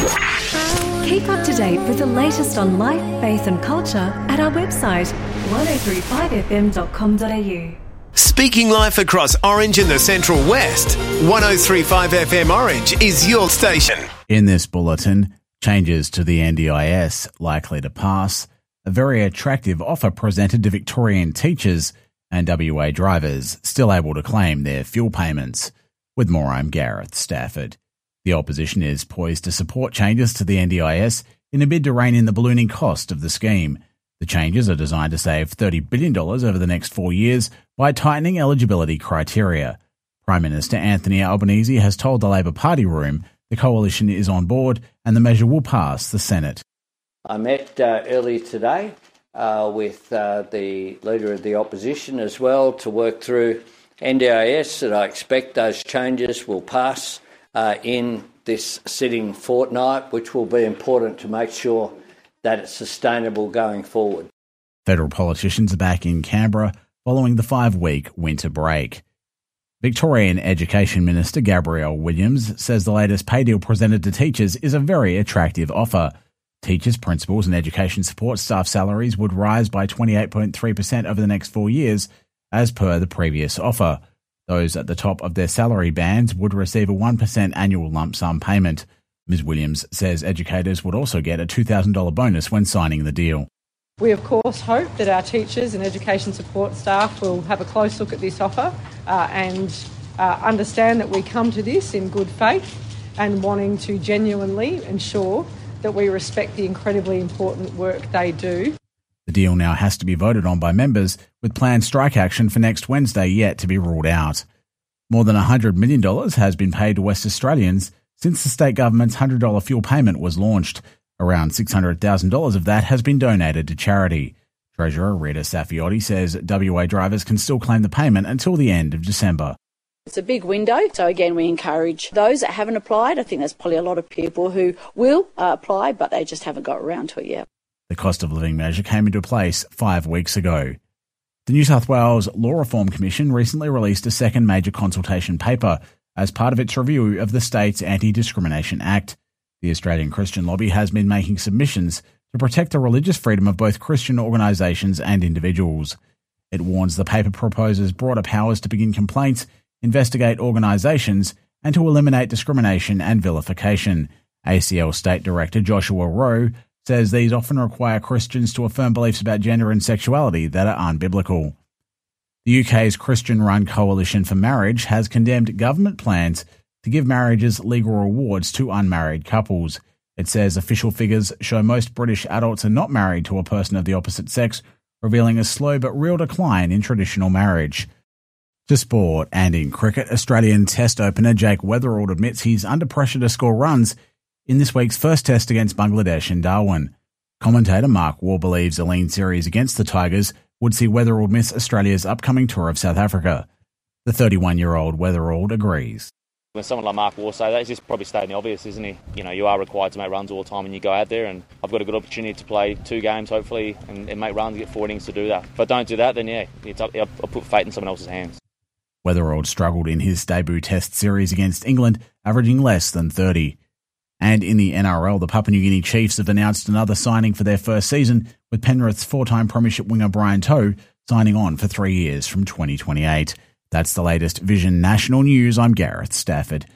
Keep up to date with the latest on life, faith and culture at our website 1035fm.com.au. Speaking life across Orange and the Central West, 1035 FM Orange is your station. In this bulletin, changes to the NDIS likely to pass, a very attractive offer presented to Victorian teachers, and WA drivers still able to claim their fuel payments. With more, I'm Gareth Stafford. The opposition is poised to support changes to the NDIS in a bid to rein in the ballooning cost of the scheme. The changes are designed to save $30 billion over the next 4 years by tightening eligibility criteria. Prime Minister Anthony Albanese has told the Labor Party Room the coalition is on board and the measure will pass the Senate. I met earlier today with the Leader of the Opposition as well to work through NDIS, and I expect those changes will pass in this sitting fortnight, which will be important to make sure that it's sustainable going forward. Federal politicians are back in Canberra following the 5-week winter break. Victorian Education Minister Gabrielle Williams says the latest pay deal presented to teachers is a very attractive offer. Teachers, principals and education support staff salaries would rise by 28.3% over the next 4 years, as per the previous offer. Those at the top of their salary bands would receive a 1% annual lump sum payment. Ms Williams says educators would also get a $2,000 bonus when signing the deal. We of course hope that our teachers and education support staff will have a close look at this offer and understand that we come to this in good faith and wanting to genuinely ensure that we respect the incredibly important work they do. The deal now has to be voted on by members, with planned strike action for next Wednesday yet to be ruled out. More than $100 million has been paid to West Australians since the state government's $100 fuel payment was launched. Around $600,000 of that has been donated to charity. Treasurer Rita Safiotti says WA drivers can still claim the payment until the end of December. It's a big window, so again we encourage those that haven't applied. I think there's probably a lot of people who will apply, but they just haven't got around to it yet. The cost of living measure came into place 5 weeks ago. The New South Wales Law Reform Commission recently released a second major consultation paper as part of its review of the state's Anti-Discrimination Act. The Australian Christian Lobby has been making submissions to protect the religious freedom of both Christian organisations and individuals. It warns the paper proposes broader powers to begin complaints, investigate organisations, and to eliminate discrimination and vilification. ACL State Director Joshua Rowe says these often require Christians to affirm beliefs about gender and sexuality that are unbiblical. The UK's Christian-run Coalition for Marriage has condemned government plans to give marriages legal rewards to unmarried couples. It says official figures show most British adults are not married to a person of the opposite sex, revealing a slow but real decline in traditional marriage. To sport, and in cricket, Australian Test opener Jake Weatherald admits he's under pressure to score runs in this week's first test against Bangladesh in Darwin. Commentator Mark Waugh believes a lean series against the Tigers would see Weatherald miss Australia's upcoming tour of South Africa. The 31-year-old Weatherald agrees. When someone like Mark Waugh say that, he's just probably stating the obvious, isn't he? You know, you are required to make runs all the time when you go out there, and I've got a good opportunity to play 2 games, hopefully, and make runs, get 4 innings to do that. If I don't do that, then I'll put fate in someone else's hands. Weatherald struggled in his debut test series against England, averaging less than 30. And in the NRL, the Papua New Guinea Chiefs have announced another signing for their first season, with Penrith's 4-time premiership winger Brian Toe signing on for 3 years from 2028. That's the latest Vision National News. I'm Gareth Stafford.